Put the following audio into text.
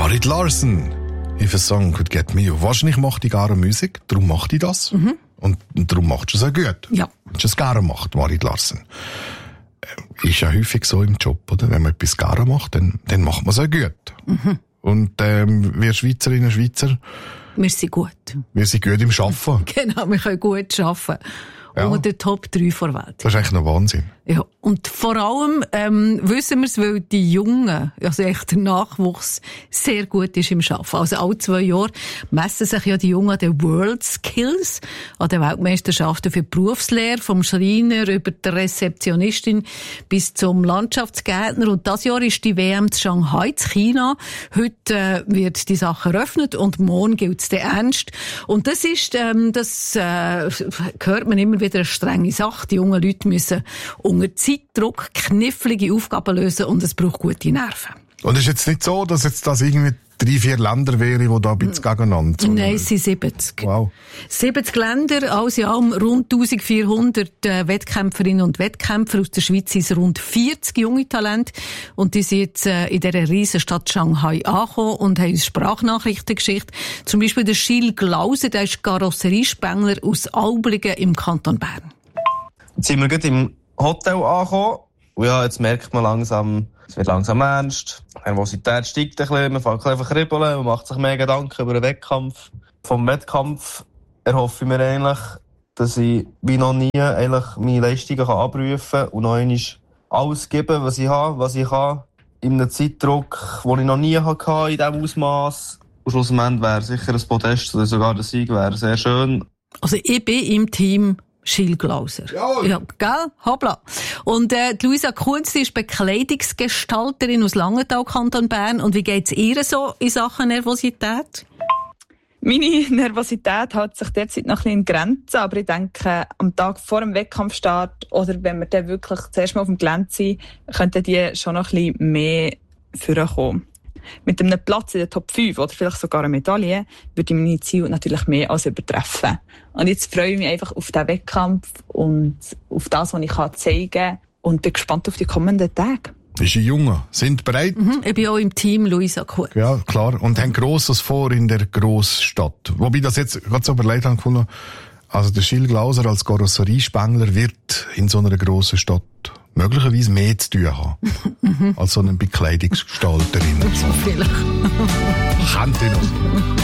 Marit Larsen, if a song could get me. Wahrscheinlich macht die gerne Musik, darum macht die das. Und darum macht sie es auch gut. Ja. Wenn sie es gerne macht, Marit Larsen. Ist ja häufig so im Job, oder? Wenn man etwas gerne macht, dann macht man es auch gut. Und wir Schweizerinnen und Schweizer, Wir sind gut. wir sind gut im Arbeiten. Genau, wir können gut arbeiten. Ja. Unter den Top 3 der Welt. Das ist eigentlich noch Wahnsinn. Ja, und vor allem wissen wir es, weil die Jungen, also echt der Nachwuchs, sehr gut ist im Arbeiten. Also alle 2 Jahre messen sich ja die Jungen an den World Skills, an den Weltmeisterschaften für die Berufslehre, vom Schreiner über die Rezeptionistin bis zum Landschaftsgärtner. Und das Jahr ist die WM in Shanghai, in China. Heute wird die Sache eröffnet und morgen gilt es dann ernst. Und das ist, hört man immer wieder, eine strenge Sache. Die jungen Leute müssen unter Zeitdruck knifflige Aufgaben lösen und es braucht gute Nerven. Und es ist jetzt nicht so, dass jetzt das irgendwie 3-4 Länder wären, die da ein bisschen gegeneinander sind? Nein, es sind 70. Wow. 70 Länder, alles in allem rund 1400 Wettkämpferinnen und Wettkämpfer. Aus der Schweiz sind es rund 40 junge Talente. Und die sind jetzt in dieser riesen Stadt Shanghai angekommen und haben uns Sprachnachrichten geschickt. Zum Beispiel der Gilles Glauser, der ist Karosseriespengler aus Alblingen im Kanton Bern. Jetzt sind wir gerade im Hotel angekommen. Und ja, jetzt merkt man langsam, es wird langsam ernst. Die Nervosität steigt ein bisschen, man fängt ein bisschen kribbeln, man macht sich mehr Gedanken über den Wettkampf. Vom Wettkampf erhoffe ich mir eigentlich, dass ich wie noch nie eigentlich meine Leistungen abrufen kann und noch einmal alles geben, was ich habe, was ich kann. In einem Zeitdruck, den ich noch nie hatte, in diesem Ausmaß. Und schlussendlich wäre sicher ein Podest oder sogar der Sieg wäre sehr schön. Also ich bin im Team Gilles Glauser. Ja, gell? Hoppla. Und die Luisa Kunz ist Bekleidungsgestalterin aus Langenthal, Kanton Bern. Und wie geht's ihr so in Sachen Nervosität? Meine Nervosität hält sich derzeit noch ein bisschen in Grenzen, aber ich denke, am Tag vor dem Wettkampfstart oder wenn wir dann wirklich zuerst mal auf dem Gelände sind, könnten die schon noch ein bisschen mehr vorkommen. Mit einem Platz in der Top 5 oder vielleicht sogar eine Medaille würde ich meine Ziele natürlich mehr als übertreffen. Und jetzt freue ich mich einfach auf den Wettkampf und auf das, was ich zeigen kann und bin gespannt auf die kommenden Tage. Ist die Jungen, sind bereit? Ich bin auch im Team Luisa Kunz. Ja, klar. Und haben Grosses vor in der Grossstadt. Wobei das jetzt gerade so überlegt habe gefunden, also der Gilles Glauser als Karosseriespengler wird in so einer grossen Stadt möglicherweise mehr zu tun haben als so eine Bekleidungsgestalterin. Vielleicht. Kennt ihr noch?